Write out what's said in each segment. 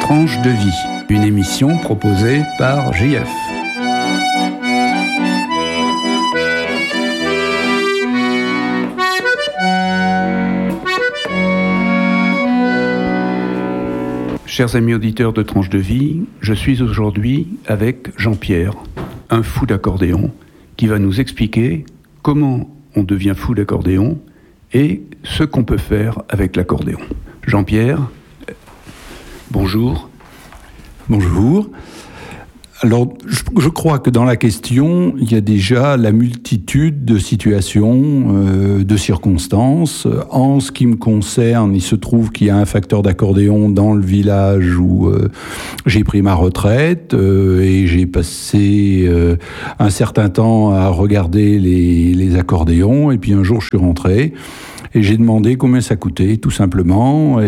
Tranche de vie, une émission proposée par JF. Chers amis auditeurs de Tranche de vie, je suis aujourd'hui avec Jean-Pierre, un fou d'accordéon, qui va nous expliquer comment on devient fou d'accordéon et ce qu'on peut faire avec l'accordéon. Jean-Pierre, bonjour. Bonjour. Alors, je crois que dans la question, il y a déjà la multitude de situations, de circonstances. En ce qui me concerne, il se trouve qu'il y a un facteur d'accordéon dans le village où j'ai pris ma retraite et j'ai passé un certain temps à regarder les accordéons. Et puis un jour, je suis rentré. Et j'ai demandé combien ça coûtait, tout simplement.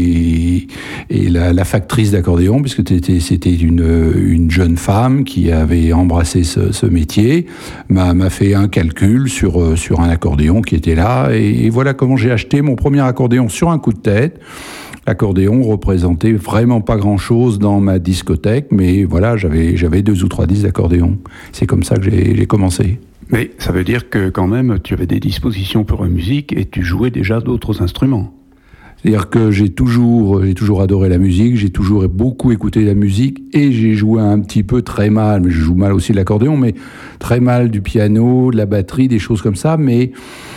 Et la factrice d'accordéon, puisque c'était une jeune femme qui avait embrassé ce métier, m'a fait un calcul sur un accordéon qui était là. Et voilà comment j'ai acheté mon premier accordéon sur un coup de tête. L'accordéon représentait vraiment pas grand-chose dans ma discothèque, mais voilà, j'avais 2 ou 3 disques d'accordéon. C'est comme ça que j'ai commencé. Mais ça veut dire que quand même, tu avais des dispositions pour la musique et tu jouais déjà d'autres instruments. C'est-à-dire que j'ai toujours adoré la musique, j'ai toujours beaucoup écouté la musique et j'ai joué un petit peu très mal, mais je joue mal aussi de l'accordéon, mais très mal du piano, de la batterie, des choses comme ça, mais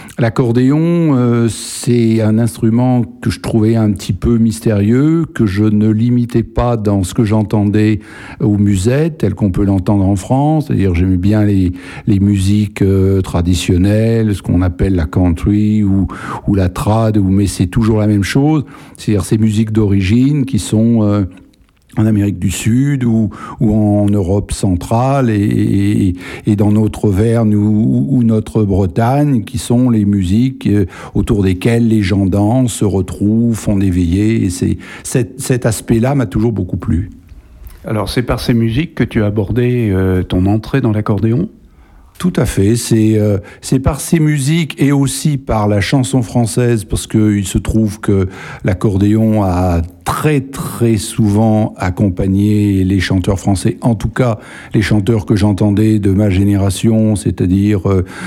l'accordéon, c'est un instrument que je trouvais un petit peu mystérieux, que je ne limitais pas dans ce que j'entendais aux musettes, tel qu'on peut l'entendre en France. C'est-à-dire j'aimais bien les musiques traditionnelles, ce qu'on appelle la country ou la trad, mais c'est toujours la même chose. C'est-à-dire ces musiques d'origine qui sont en Amérique du Sud ou en Europe centrale et dans notre Auvergne ou notre Bretagne, qui sont les musiques autour desquelles les gens dansent, se retrouvent, font des veillées. Et cet aspect-là m'a toujours beaucoup plu. Alors c'est par ces musiques que tu as abordé ton entrée dans l'accordéon ? Tout à fait, c'est par ces musiques et aussi par la chanson française, parce qu'il se trouve que l'accordéon a très très souvent accompagné les chanteurs français, en tout cas les chanteurs que j'entendais de ma génération, c'est-à-dire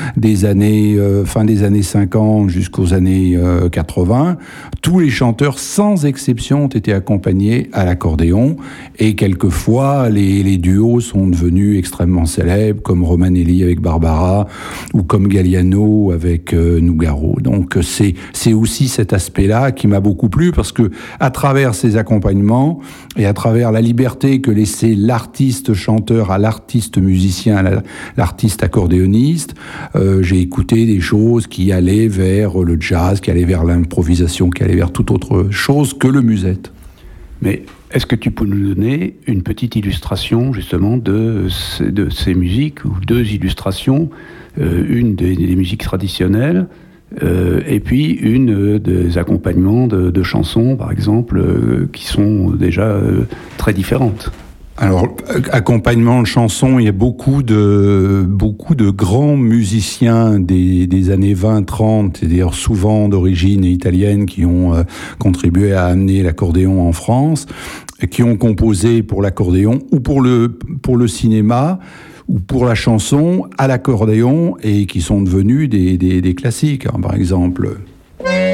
fin des années 50 jusqu'aux années 80. Tous les chanteurs, sans exception, ont été accompagnés à l'accordéon, et quelquefois les duos sont devenus extrêmement célèbres, comme Romanelli avec Barbara ou comme Galliano avec Nougaro. Donc c'est aussi cet aspect-là qui m'a beaucoup plu, parce que à travers ces accompagnements et à travers la liberté que laissait l'artiste chanteur à l'artiste musicien, à l'artiste accordéoniste, j'ai écouté des choses qui allaient vers le jazz, qui allaient vers l'improvisation, qui allaient vers toute autre chose que le musette. Mais est-ce que tu peux nous donner une petite illustration justement de ces musiques, ou 2 illustrations, une des musiques traditionnelles et puis une des accompagnements de chansons, par exemple, qui sont déjà très différentes? Alors, accompagnement de chansons, il y a beaucoup de grands musiciens des années 20-30, c'est-à-dire souvent d'origine italienne, qui ont contribué à amener l'accordéon en France, qui ont composé pour l'accordéon ou pour le cinéma ou pour la chanson à l'accordéon, et qui sont devenus des classiques. Par exemple,